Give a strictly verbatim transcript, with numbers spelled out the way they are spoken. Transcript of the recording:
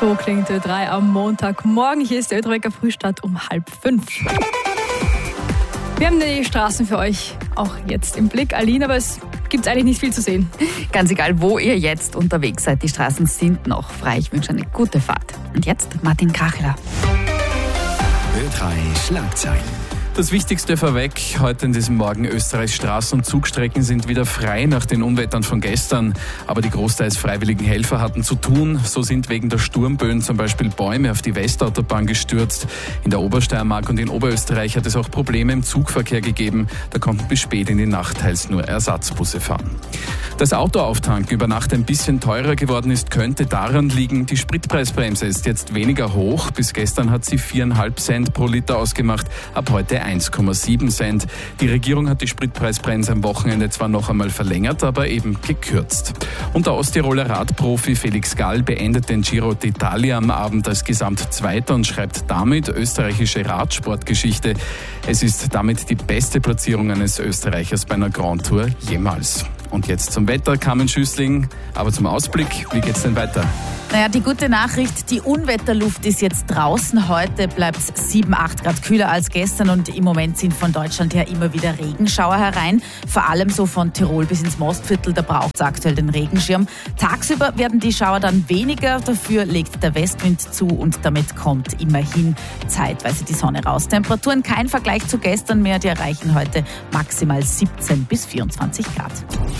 So klingt Ö drei am Montagmorgen. Hier ist der Ö-Wecker Frühstart um halb fünf. Wir haben die Straßen für euch auch jetzt im Blick, Aline, aber es gibt eigentlich nicht viel zu sehen. Ganz egal, wo ihr jetzt unterwegs seid, die Straßen sind noch frei. Ich wünsche eine gute Fahrt. Und jetzt Martin Kachler. Ö drei Schlagzeilen. Das Wichtigste vorweg, heute in diesem Morgen: Österreichs Straßen- und Zugstrecken sind wieder frei nach den Unwettern von gestern. Aber die großteils freiwilligen Helfer hatten zu tun. So sind wegen der Sturmböen zum Beispiel Bäume auf die Westautobahn gestürzt. In der Obersteiermark und in Oberösterreich hat es auch Probleme im Zugverkehr gegeben. Da konnten bis spät in die Nacht teils nur Ersatzbusse fahren. Das Autoauftanken über Nacht ein bisschen teurer geworden ist, könnte daran liegen, die Spritpreisbremse ist jetzt weniger hoch. Bis gestern hat sie viereinhalb Cent pro Liter ausgemacht, ab heute eins Komma sieben Cent. Die Regierung hat die Spritpreisbremse am Wochenende zwar noch einmal verlängert, aber eben gekürzt. Und der Osttiroler Radprofi Felix Gall beendet den Giro d'Italia am Abend als Gesamtzweiter und schreibt damit österreichische Radsportgeschichte. Es ist damit die beste Platzierung eines Österreichers bei einer Grand Tour jemals. Und jetzt zum Wetter, Carmen Schüssling. Aber zum Ausblick, wie geht's denn weiter? Naja, die gute Nachricht, die Unwetterluft ist jetzt draußen. Heute bleibt es sieben, acht Grad kühler als gestern und im Moment sind von Deutschland her immer wieder Regenschauer herein. Vor allem so von Tirol bis ins Mostviertel, da braucht es aktuell den Regenschirm. Tagsüber werden die Schauer dann weniger, dafür legt der Westwind zu und damit kommt immerhin zeitweise die Sonne raus. Temperaturen kein Vergleich zu gestern mehr, die erreichen heute maximal siebzehn bis vierundzwanzig Grad.